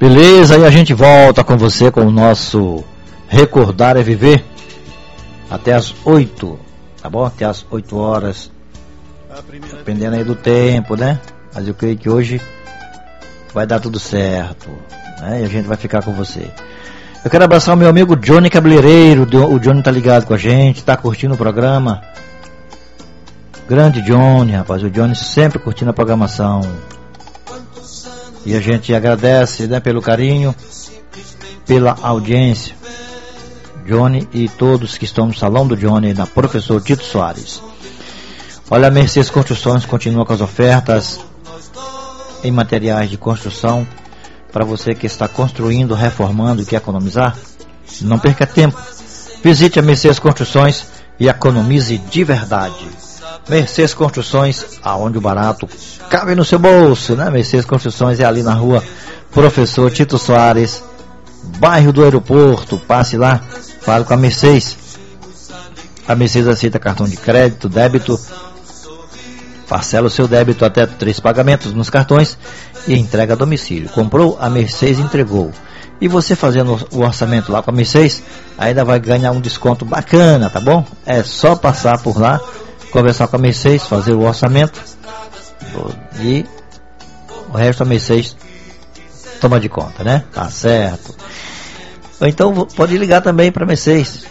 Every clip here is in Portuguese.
Beleza, e a gente volta com você com o nosso Recordar é Viver até as 8, tá bom? Até as 8 horas, dependendo aí do tempo, né? Mas eu creio que hoje vai dar tudo certo, né? E a gente vai ficar com você. Eu quero abraçar o meu amigo Johnny Cabeleireiro. O Johnny tá ligado com a gente, tá curtindo o programa. Grande Johnny, rapaz, o Johnny sempre curtindo a programação. E a gente agradece, né, pelo carinho, pela audiência. Johnny e todos que estão no salão do Johnny, na Professor Tito Soares. Olha, a Mercedes Construções continua com as ofertas em materiais de construção. Para você que está construindo, reformando e quer economizar, não perca tempo. Visite a Mercedes Construções e economize de verdade. Mercedes Construções, aonde o barato cabe no seu bolso, né? Mercedes Construções é ali na rua Professor Tito Soares, bairro do Aeroporto. Passe lá, fale com a Mercedes. A Mercedes aceita cartão de crédito, débito. Parcela o seu débito até 3 pagamentos nos cartões e entrega a domicílio. Comprou, a Mercedes entregou. E você fazendo o orçamento lá com a Mercedes, ainda vai ganhar um desconto bacana, tá bom? É só passar por lá, conversar com a Mercedes, fazer o orçamento e o resto a Mercedes toma de conta, né? Tá certo. Então pode ligar também para a Mercedes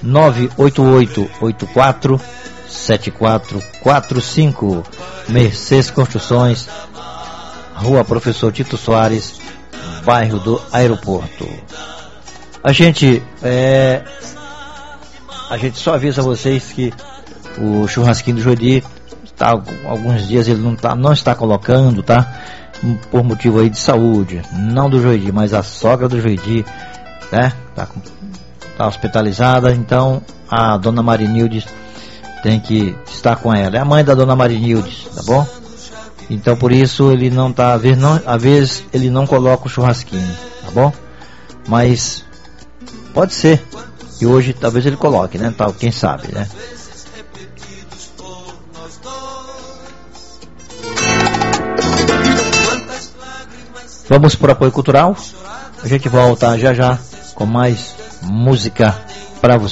988-84-7445. Mercedes Construções, rua Professor Tito Soares, bairro do Aeroporto. A gente só avisa vocês que o churrasquinho do Joedi alguns dias ele não está colocando, tá? Por motivo aí de saúde, não do Joedi, mas a sogra do Joedi, né? Tá hospitalizada, então a dona Marinildes tem que estar com ela. É a mãe da dona Marinildes, tá bom? Então por isso ele não tá, às vezes ele não coloca o churrasquinho, tá bom? Mas pode ser que hoje talvez ele coloque, né? Tal, quem sabe, né? Vamos para o apoio cultural. A gente volta já já com mais música para você.